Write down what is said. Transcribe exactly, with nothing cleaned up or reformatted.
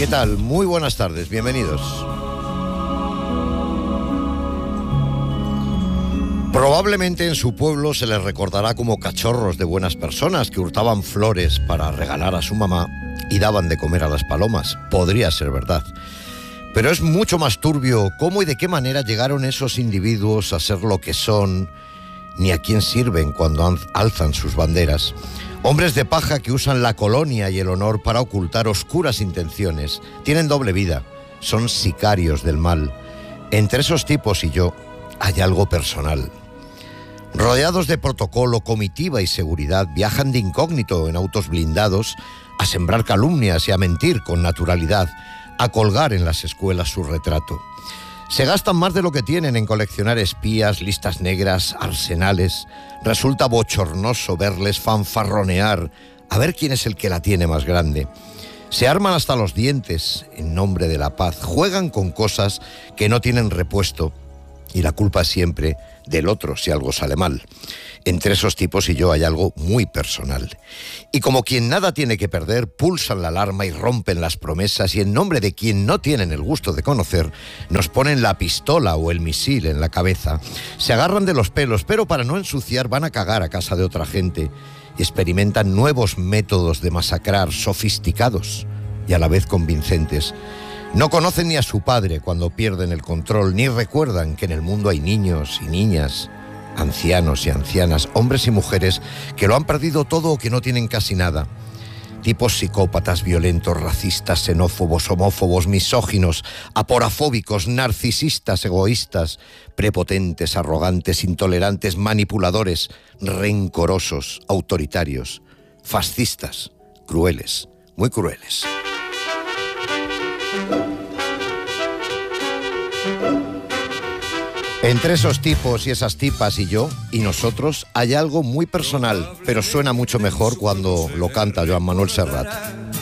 ¿Qué tal? Muy buenas tardes, bienvenidos. Probablemente en su pueblo se les recordará como cachorros de buenas personas que hurtaban flores para regalar a su mamá y daban de comer a las palomas. Podría ser verdad. Pero es mucho más turbio cómo y de qué manera llegaron esos individuos a ser lo que son, ni a quién sirven cuando alzan sus banderas. Hombres de paja que usan la colonia y el honor para ocultar oscuras intenciones. Tienen doble vida, son sicarios del mal. Entre esos tipos y yo hay algo personal. Rodeados de protocolo, comitiva y seguridad, viajan de incógnito en autos blindados a sembrar calumnias y a mentir con naturalidad, a colgar en las escuelas su retrato. Se gastan más de lo que tienen en coleccionar espías, listas negras, arsenales. Resulta bochornoso verles fanfarronear, a ver quién es el que la tiene más grande. Se arman hasta los dientes en nombre de la paz, juegan con cosas que no tienen repuesto y la culpa es siempre del otro si algo sale mal. Entre esos tipos y yo hay algo muy personal. Y como quien nada tiene que perder, pulsan la alarma y rompen las promesas y en nombre de quien no tienen el gusto de conocer, nos ponen la pistola o el misil en la cabeza. Se agarran de los pelos, pero para no ensuciar van a cagar a casa de otra gente y experimentan nuevos métodos de masacrar sofisticados y a la vez convincentes. No conocen ni a su padre cuando pierden el control, ni recuerdan que en el mundo hay niños y niñas, ancianos y ancianas, hombres y mujeres que lo han perdido todo o que no tienen casi nada. Tipos psicópatas, violentos, racistas, xenófobos, homófobos, misóginos, aporafóbicos, narcisistas, egoístas, prepotentes, arrogantes, intolerantes, manipuladores, rencorosos, autoritarios, fascistas, crueles, muy crueles. Entre esos tipos y esas tipas y yo, y nosotros, hay algo muy personal, pero suena mucho mejor cuando lo canta Joan Manuel Serrat.